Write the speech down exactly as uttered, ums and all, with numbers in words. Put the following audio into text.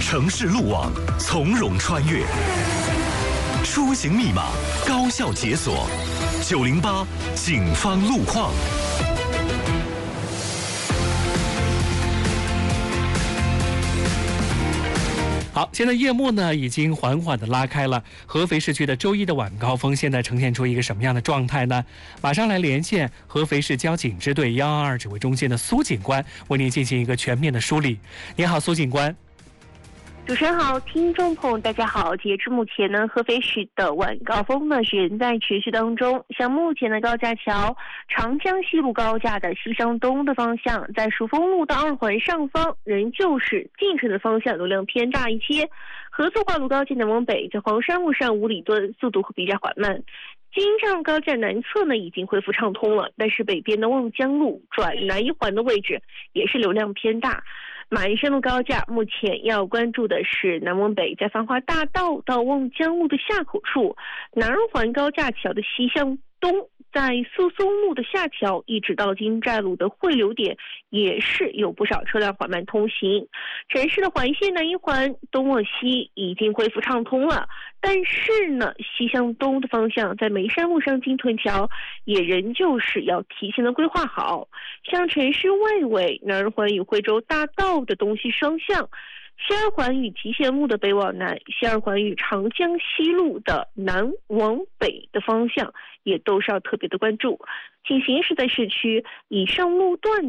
城市路网从容穿越，出行密码高效解锁。九零八警方路况。 好，现在夜幕呢已经缓缓的拉开了，合肥市区的周一的晚高峰现在呈现出一个什么样的状态呢？马上来连线合肥市交警支队幺二二指挥中心的苏警官，为您进行一个全面的梳理。你好，苏警官。 主持人好，听众朋友大家好。截至目前呢，合肥市的晚高峰呢仍在持续当中。像目前的高架桥长江西路高架的西向东的方向，在蜀峰路的二环上方，仍旧是进城的方向流量偏大一些。合作化路高架南往北，在黄山路上五里墩速度会比较缓慢。京藏高架南侧呢已经恢复畅通了，但是北边的望江路转南一环的位置也是流量偏大。马鞍山路高架目前要关注的是南往北，在繁华大道到望江路的下口处，南二环高架桥的西向东，在诉松路的下桥一直到金寨路的汇流点，也是有不少车辆缓慢通行。城市的环线南一环东往西已经恢复畅通了，但是呢，西向东的方向在眉山路上金屯桥也仍旧是要提前的规划好。像城市外围南二环与惠州大道的东西双向，西二环与集贤路的北往南，西二环与长江西路的南往北的方向也都是要特别的关注。请行驶在市区以上路段